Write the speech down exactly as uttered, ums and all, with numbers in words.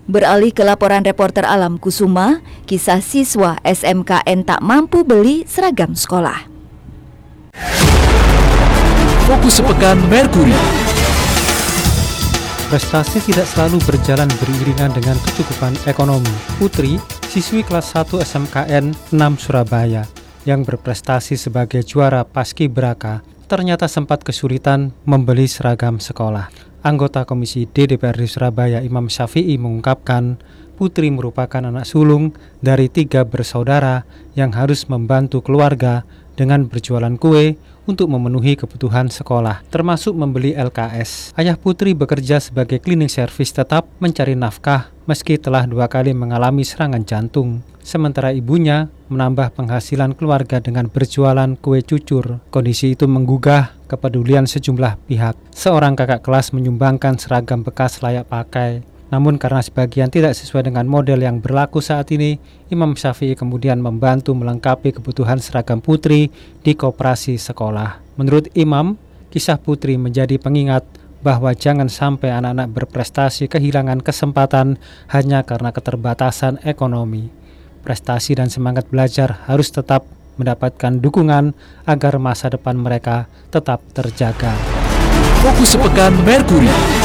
Beralih ke laporan reporter Alam Kusuma, kisah siswa S M K N tak mampu beli seragam sekolah. Fokus sepekan Merkuri. Prestasi tidak selalu berjalan beriringan dengan kecukupan ekonomi. Putri, siswi kelas satu S M K N enam Surabaya, yang berprestasi sebagai juara paskibraka, ternyata sempat kesulitan membeli seragam sekolah. Anggota Komisi D D P R D Surabaya Imam Syafi'i mengungkapkan, Putri merupakan anak sulung dari tiga bersaudara yang harus membantu keluarga dengan berjualan kue untuk memenuhi kebutuhan sekolah, termasuk membeli L K S. Ayah Putri bekerja sebagai cleaning service tetap mencari nafkah meski telah dua kali mengalami serangan jantung. Sementara ibunya menambah penghasilan keluarga dengan berjualan kue cucur. Kondisi itu menggugah kepedulian sejumlah pihak. Seorang kakak kelas menyumbangkan seragam bekas layak pakai. Namun karena sebagian tidak sesuai dengan model yang berlaku saat ini, Imam Syafi'i kemudian membantu melengkapi kebutuhan seragam Putri di koperasi sekolah. Menurut Imam, kisah Putri menjadi pengingat bahwa jangan sampai anak-anak berprestasi kehilangan kesempatan hanya karena keterbatasan ekonomi. Prestasi dan semangat belajar harus tetap mendapatkan dukungan agar masa depan mereka tetap terjaga. Fokus sepekan Merkuri.